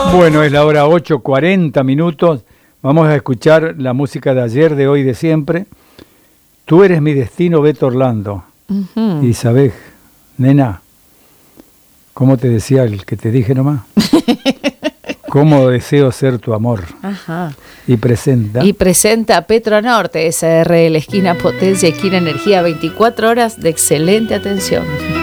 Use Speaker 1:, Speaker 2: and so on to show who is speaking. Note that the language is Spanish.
Speaker 1: Bueno, es la hora 8:40. Vamos a escuchar la música de ayer, de hoy, de siempre. Tú eres mi destino, Beto Orlando. Y sabés, nena, ¿cómo te decía el que te dije nomás? ¿Cómo deseo ser tu amor?
Speaker 2: Ajá.
Speaker 1: Y presenta
Speaker 2: Petronorte, SRL, esquina Potencia, esquina Energía, 24 horas de excelente atención.